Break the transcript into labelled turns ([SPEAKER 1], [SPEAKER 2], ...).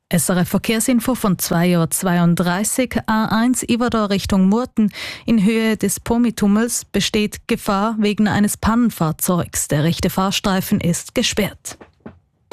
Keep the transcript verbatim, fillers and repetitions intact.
[SPEAKER 1] S R F Verkehrsinfo von zwei Uhr zweiunddreißig, A eins Iverdor Richtung Murten. In Höhe des Pomitummels besteht Gefahr wegen eines Pannenfahrzeugs. Der rechte Fahrstreifen ist gesperrt.